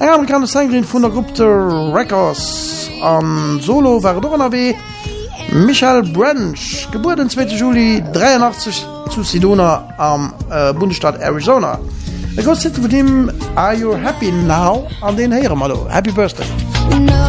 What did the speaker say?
Eng amerikaner Sängerin vun der Gruppe Records an Solo war DonnerW Michael Branch, geboren den 2. Juli 83 zu Sedona am Bundesstaat Arizona. Er goss vu dem Are You Happy Now an den Herre Malo. Happy Birthday.